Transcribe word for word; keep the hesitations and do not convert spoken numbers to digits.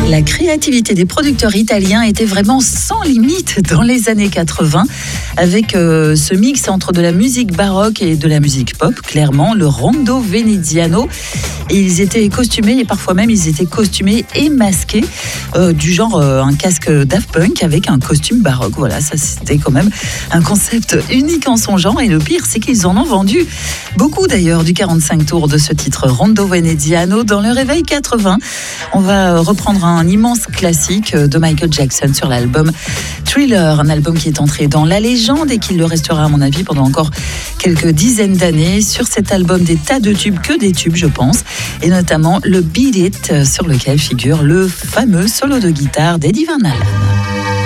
La créativité des producteurs italiens était vraiment sans limite dans les années quatre-vingts, avec euh, ce mix entre de la musique baroque et de la musique pop, clairement, le rondo veneziano. Et ils étaient costumés, et parfois même ils étaient costumés et masqués, euh, du genre euh, un casque Daft Punk avec un costume baroque. Voilà, ça c'était quand même un concept unique en son genre, et le pire c'est qu'ils en ont vendu beaucoup d'ailleurs du quarante-cinq tours de ce titre Rondo Veneziano dans le Réveil quatre-vingts. On va reprendre un immense classique de Michael Jackson sur l'album Thriller, un album qui est entré dans la légende et qui le restera à mon avis pendant encore quelques dizaines d'années. Sur cet album, des tas de tubes, que des tubes je pense, et notamment le Beat It sur lequel figure le fameux solo de guitare d'Eddie Van Halen.